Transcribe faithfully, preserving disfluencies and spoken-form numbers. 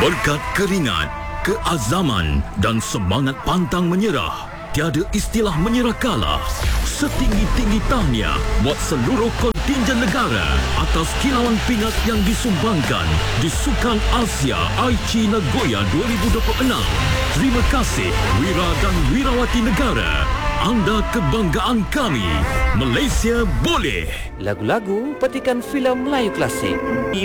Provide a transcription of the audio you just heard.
Berkat keringat, keazaman dan semangat pantang menyerah, tiada istilah menyerah kalah. Setinggi-tinggi tahniah buat seluruh kontingen negara atas kilauan pingat yang disumbangkan di Sukan Asia Aichi Nagoya dua ribu dua puluh enam. Terima kasih Wira dan Wirawati negara. Anda kebanggaan kami. Malaysia boleh. Lagu-lagu petikan filem Melayu klasik.